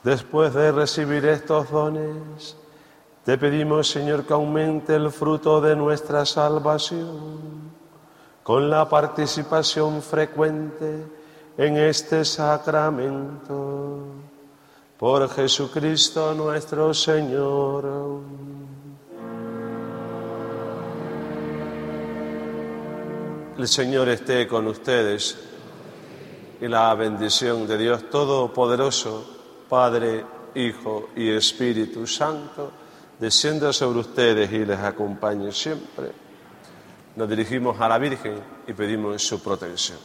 Después de recibir estos dones, te pedimos, Señor, que aumente el fruto de nuestra salvación con la participación frecuente en este sacramento. Por Jesucristo nuestro Señor. El Señor esté con ustedes y la bendición de Dios Todopoderoso, Padre, Hijo y Espíritu Santo, descienda sobre ustedes y les acompañe siempre. Nos dirigimos a la Virgen y pedimos su protección.